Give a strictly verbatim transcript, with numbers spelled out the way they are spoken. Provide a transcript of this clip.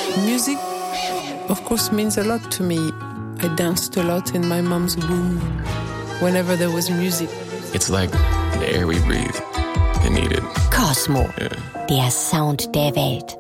Music, of course, means a lot to me. I danced a lot in my mom's womb whenever there was music. It's like the air we breathe. It needed. Cosmo, Yeah. der Sound der Welt.